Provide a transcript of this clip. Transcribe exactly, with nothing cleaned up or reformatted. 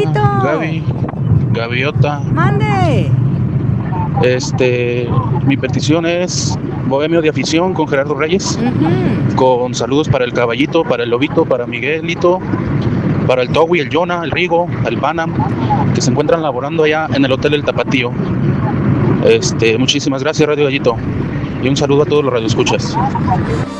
Lobito. Gaby, Gaviota. Mande. Este, mi petición es Bohemio de Afición con Gerardo Reyes, Ujú. con saludos para el Caballito, para el Lobito, para Miguelito, para el Towi, el Jonah, el Rigo, el Panam, que se encuentran laborando allá en el Hotel El Tapatío. Este, muchísimas gracias, Radio Gallito, y un saludo a todos los radioescuchas.